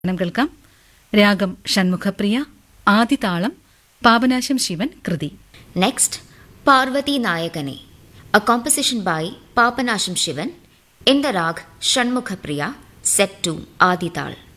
കേൾക്കാം. രാഗം ഷൺമുഖപ്രിയ, ആദിതാളം പാപനാശം ശിവൻ കൃതി. Next, Parvati Nayakane, a composition by Papanasham Shivan in the rag Shanmukha Priya, set to Adital.